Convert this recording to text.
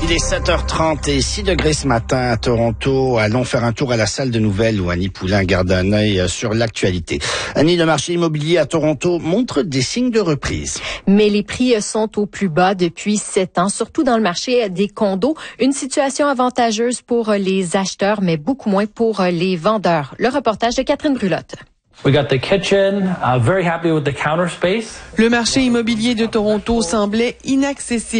Il est 7h30 et 6 degrés ce matin à Toronto. Allons faire un tour à la salle de nouvelles où Annie Poulain garde un œil sur l'actualité. Annie, le marché immobilier à Toronto montre des signes de reprise. Mais les prix sont au plus bas depuis 7 ans, surtout dans le marché des condos. Une situation avantageuse pour les acheteurs, mais beaucoup moins pour les vendeurs. Le reportage de Catherine Brulotte. We got the kitchen, very happy with the counter space. Le marché immobilier de Toronto semblait inaccessible